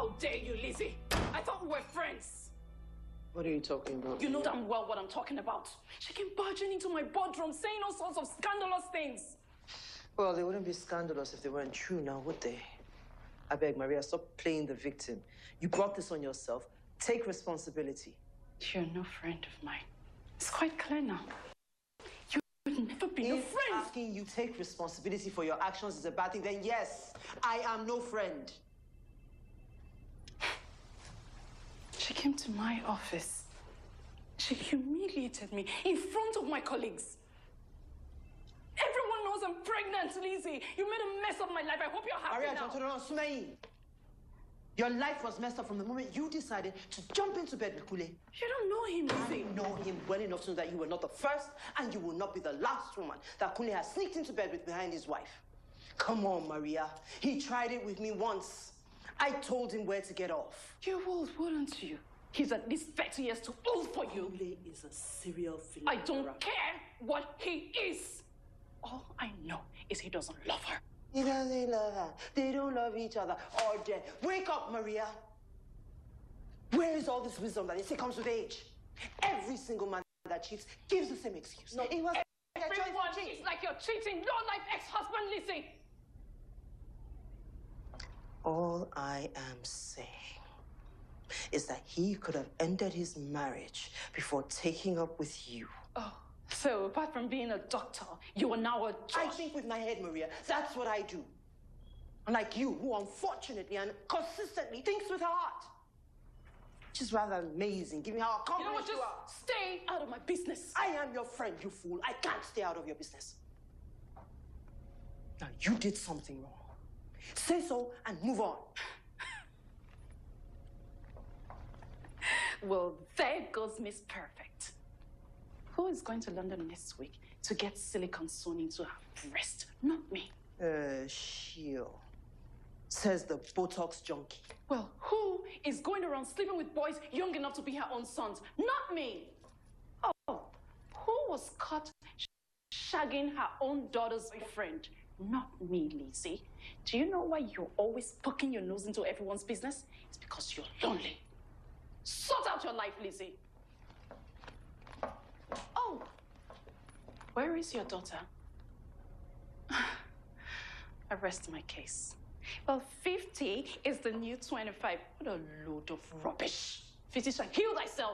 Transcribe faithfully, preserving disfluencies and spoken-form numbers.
How dare you, Lizzie? I thought we were friends. What are you talking about? You know damn well what I'm talking about. She came barging into my boardroom saying all sorts of scandalous things. Well, they wouldn't be scandalous if they weren't true now, would they? I beg, Maria, stop playing the victim. You brought this on yourself. Take responsibility. You're no friend of mine. It's quite clear now. You would never be no If friend. asking you take responsibility for your actions is a bad thing, then yes, I am no friend. She came to my office. She humiliated me in front of my colleagues. Everyone knows I'm pregnant, Lizzie. You made a mess of my life. I hope you're happy Maria, now. John, Sumei. Your life was messed up from the moment you decided to jump into bed with Kule. You don't know him, Lizzie. I know him well enough to know that you were not the first and you will not be the last woman that Kule has sneaked into bed with behind his wife. Come on, Maria. He tried it with me once. I told him where to get off. You would, wouldn't you? He's at least thirty years too old for you. Kule is a serial philanderer. I don't care what he is. All I know is he doesn't love her. He doesn't love her. They don't love each other. Or dead. Wake up, Maria. Where is all this wisdom that they say comes with age? Every single man that cheats gives the same excuse. No, it was everyone is like you're cheating. You're like ex-husband, Lizzie. All I am saying is that he could have ended his marriage before taking up with you. Oh, so apart from being a doctor, you are now a judge. I think with my head, Maria. That's what I do. Unlike you, who unfortunately and consistently thinks with her heart. Which is rather amazing, given how accomplished You know what? Just you are. stay out of my business. I am your friend, you fool. I can't stay out of your business. Now, you did something wrong. Say so and move on. Well, there goes Miss Perfect. Who is going to London next week to get silicone sewn into her breast? Not me. Uh, Sheil. Says the Botox junkie. Well, who is going around sleeping with boys young enough to be her own sons? Not me. Oh, who was caught shagging her own daughter's boyfriend? Not me, Lizzie. Do you know why you're always poking your nose into everyone's business? It's because you're lonely. Sort out your life, Lizzie. Oh, where is your daughter? I rest my case. Well, fifty is the new twenty-five. What a load of rubbish. fifty, heal thyself.